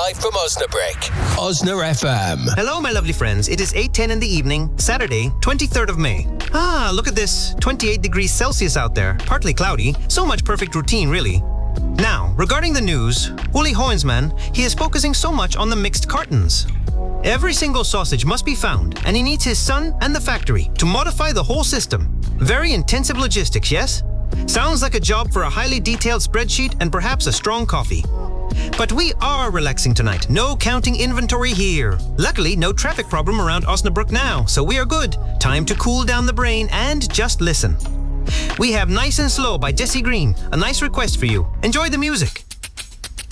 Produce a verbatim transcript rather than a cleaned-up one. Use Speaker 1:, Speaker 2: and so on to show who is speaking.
Speaker 1: live from Osnabrück. Osna F M.
Speaker 2: Hello, my lovely friends. It is eight ten in the evening, Saturday, twenty-third of May. Ah, look at this. twenty-eight degrees Celsius out there. Partly cloudy. So much perfect routine, really. Now, regarding the news, Uli Hoensman, he is focusing so much on the mixed cartons. Every single sausage must be found, and he needs his son and the factory to modify the whole system. Very intensive logistics, yes? Sounds like a job for a highly detailed spreadsheet and perhaps a strong coffee. But we are relaxing tonight. No counting inventory here. Luckily, no traffic problem around Osnabrück now, so we are good. Time to cool down the brain and just listen. We have Nice and Slow by Jesse Green, a nice request for you. Enjoy the music.